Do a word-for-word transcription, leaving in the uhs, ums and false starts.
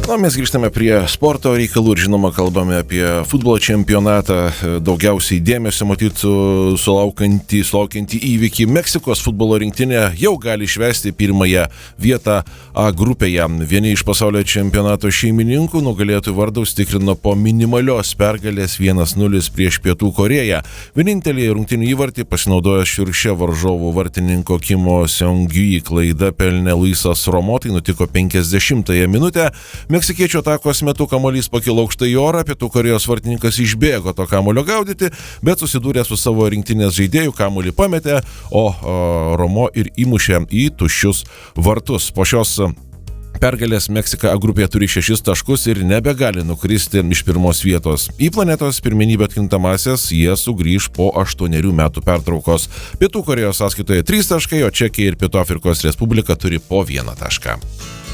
Na, mes grįžtame prie sporto reikalų ir žinoma kalbame apie futbolo čempionatą, daugiausiai dėmesio matyt sulaukiantį, sulaukiantį įvykį. Meksikos futbolo rinktinė jau gali išvesti pirmąją vietą A grupėje. Vieni iš pasaulio čempionato šeimininkų nugalėtojų vardą užtikrino po minimalios pergalės vienas nulis prieš Pietų Korėją. Vienintelį rungtynių įvartį pasinaudojęs šiurkščia varžovų vartininko Kimo Seong-gi klaida pelnė Luisas Romo, tai nutiko penkiasdešimtąją minutę. Meksikiečių atakos metu kamuolys pakilo aukštai į orą, Pietų Korėjos vartininkas išbėgo to kamuolio gaudyti, bet susidūrė su savo rinktinės žaidėjų, kamuolį pametė, o, o Romo ir įmušė į tuščius vartus. Po šios pergalės Meksika A grupėje turi šešis taškus ir nebegali nukristi iš pirmos vietos. Į planetos pirmenybę atkrintamąsias jie sugrįž po aštuonerių metų pertraukos. Pietų Korėjos sąskaitoje trys taškai, o Čekija ir Pietų Afrikos Respublika turi po vieną tašką.